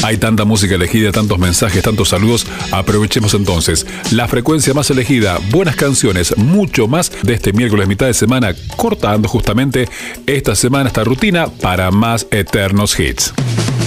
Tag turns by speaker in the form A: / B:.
A: Hay tanta música elegida, tantos mensajes, tantos saludos. Aprovechemos entonces la frecuencia más elegida, buenas canciones, mucho más de este miércoles mitad de semana, cortando justamente esta semana, esta rutina para más eternos hits.